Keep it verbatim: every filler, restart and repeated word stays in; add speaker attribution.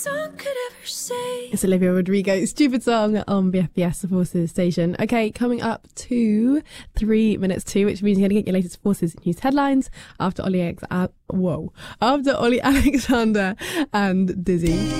Speaker 1: Song could ever say.
Speaker 2: It's Olivia Rodrigo, Stupid Song on B F B S, the Forces station. Okay, coming up to three minutes two, which means you're going to get your latest Forces news headlines after Ollie, Alex- uh, whoa, after Ollie Alexander and Dizzy.